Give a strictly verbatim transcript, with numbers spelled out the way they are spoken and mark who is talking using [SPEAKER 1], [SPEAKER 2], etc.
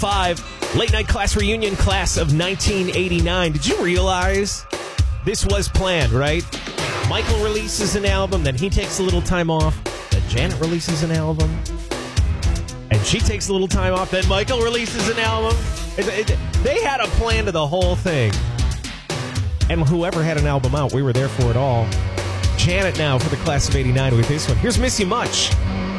[SPEAKER 1] five, late night class reunion, class of nineteen eighty-nine. Did you realize this was planned, right? Michael releases an album, then he takes a little time off. Then Janet releases an album, and she takes a little time off. Then Michael releases an album. It, it, they had a plan to the whole thing. And whoever had an album out, we were there for it all. Janet now for the class of eighty-nine with this one. Here's Miss You Much.